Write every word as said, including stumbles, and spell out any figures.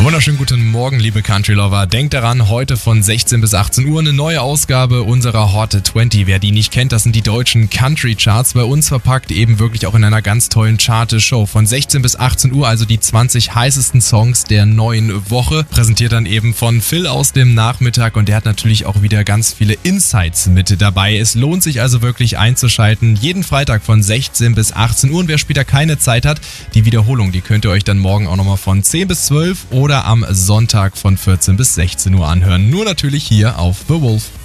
Wunderschönen guten Morgen, liebe Country Lover. Denkt daran, heute von sechzehn bis achtzehn Uhr eine neue Ausgabe unserer Hot zwanzig. Wer die nicht kennt, das sind die deutschen Country Charts, bei uns verpackt, eben wirklich auch in einer ganz tollen Chart-Show. Von sechzehn bis achtzehn Uhr, also die zwanzig heißesten Songs der neuen Woche. Präsentiert dann eben von Phil aus dem Nachmittag und der hat natürlich auch wieder ganz viele Insights mit dabei. Es lohnt sich also wirklich einzuschalten. Jeden Freitag von sechzehn bis achtzehn Uhr. Und wer später keine Zeit hat, die Wiederholung, die könnt ihr euch dann morgen auch nochmal von zehn bis zwölf oder am Sonntag von vierzehn bis sechzehn Uhr anhören. Nur natürlich hier auf The Wolf.